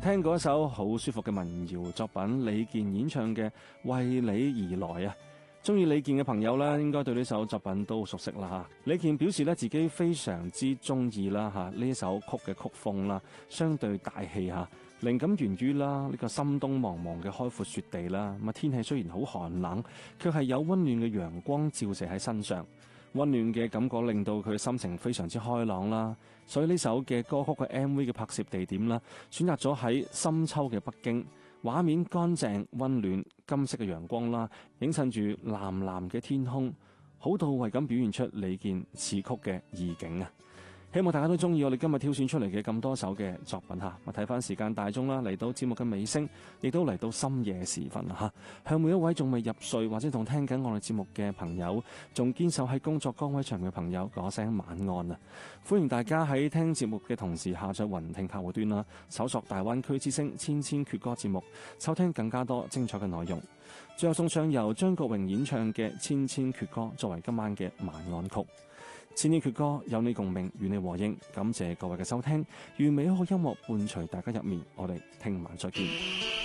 聽過一首好舒服嘅民謠作品，李健演唱嘅《為你而來》啊！中意李健嘅朋友咧，應該對呢首作品都熟悉啦嚇。李健表示咧自己非常之中意啦嚇呢首曲嘅曲風啦，相對大氣嚇，靈感源於啦呢個心東茫茫嘅開闊雪地啦。咁啊天氣雖然好寒冷，卻係有溫暖嘅陽光照射喺身上。溫暖嘅感覺令到佢心情非常之開朗啦，所以呢首嘅歌曲嘅 MV 嘅拍攝地點啦，選擇咗喺深秋嘅北京，畫面乾淨溫暖，金色嘅陽光啦，映襯住藍藍嘅天空，好到位咁表現出李健詞曲嘅意境啊！希望大家都中意我哋今日挑選出嚟嘅咁多首嘅作品吓。我睇翻時間大鐘啦，嚟到節目嘅尾聲，亦都嚟到深夜時分啦吓。向每一位仲未入睡或者仲聽緊我哋節目嘅朋友，仲堅守喺工作崗位上嘅朋友，講聲晚安啊！歡迎大家喺聽節目嘅同時下載雲聽客戶端啦，搜索大灣區之聲千千闕歌節目，收聽更加多精彩嘅內容。最後送上由張國榮演唱嘅千千闕歌作為今晚嘅晚安曲。千千闕歌有你共鳴，與你和應。感謝各位嘅收聽，願美好音樂伴隨大家入眠。我哋聽晚再見。